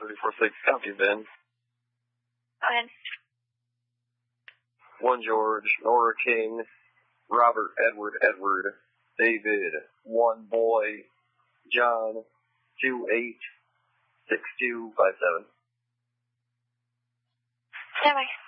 346, copy, Ben. Go ahead. 1 George, Nora King, Robert Edward, David, 1 Boy, John, 286257. Stand by.